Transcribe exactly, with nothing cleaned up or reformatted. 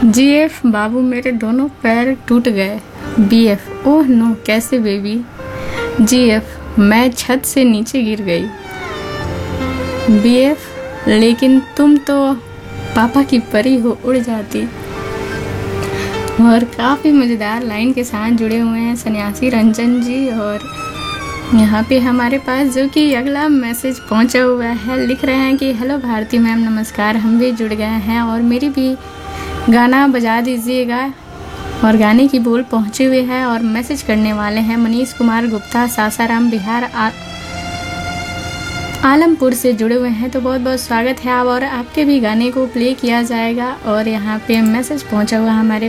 GF बाबू मेरे दोनों पैर टूट गए। बीएफ ओह नो कैसे बेबी। जीएफ मैं छत से नीचे गिर गई। बीएफ लेकिन तुम तो पापा की परी हो, उड़ जाती। और काफ़ी मज़ेदार लाइन के साथ जुड़े हुए हैं सन्यासी रंजन जी। और यहाँ पे हमारे पास जो कि अगला मैसेज पहुँचा हुआ है, लिख रहे हैं कि हेलो भारती मैम नमस्कार, हम भी जुड़ गए हैं और मेरी भी गाना बजा दीजिएगा। और गाने की बोल पहुँचे हुए हैं और मैसेज करने वाले हैं मनीष कुमार गुप्ता, सासाराम बिहार आ, आलमपुर से जुड़े हुए हैं। तो बहुत बहुत स्वागत है आप, और आपके भी गाने को प्ले किया जाएगा। और यहाँ पे मैसेज पहुँचा हुआ हमारे